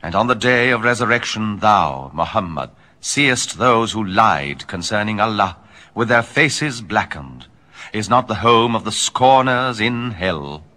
And on the day of resurrection thou, Muhammad, seest those who lied concerning Allah with their faces blackened. Is not the home of the scorners in hell?